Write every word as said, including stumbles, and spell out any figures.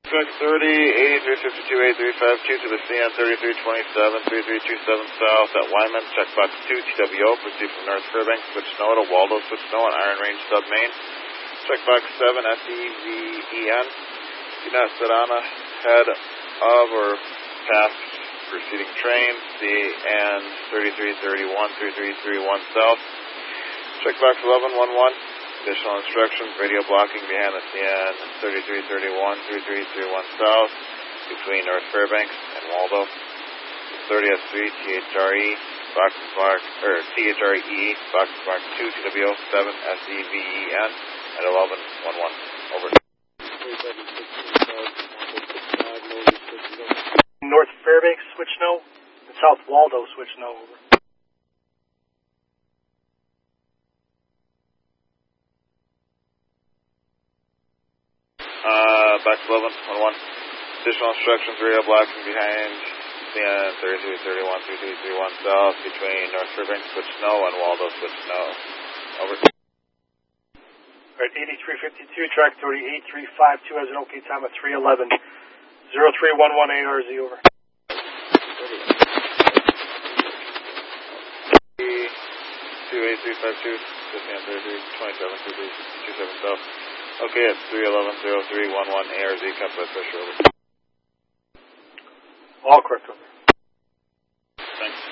Check thirty, eighty-three fifty-two, eighty-three fifty-two to the C N thirty-three twenty-seven, thirty-three twenty-seven south at Wyman. Check box two, T W O, proceed from North Fairbanks, switch snow to Waldo, switch snow on Iron Range Sub Main. Check box seven, S E V E N. Do not sit on ahead of or past preceding train, C N thirty-three thirty-one, thirty-three thirty-one south. Check box eleven eleven. Additional instructions, radio blocking behind the C N thirty-three thirty-one, thirty-three thirty-one south, between North Fairbanks and Waldo. thirty S three, T H R E, box mark, or T H R E, box mark two, T W O, seven, S E V E N, at eleven eleven. Over. North Fairbanks, switch no, and South Waldo, switch no, over. Uh, back to eleven eleven. Additional instructions, radio blocking behind C N thirty-three thirty-one, thirty-three thirty-one south, between North Fairbanks, switch no, and Waldo, switch no. Over. Alright, eighty-three fifty-two, track thirty-eight three five two has an okay time of three eleven. zero three one one A R Z, over. two eight three five two, C N thirty-three twenty-seven, thirty-three twenty-seven south. Okay, it's three eleven zero three one one A R Z, come by Fisher, over. All correct, over. Thanks.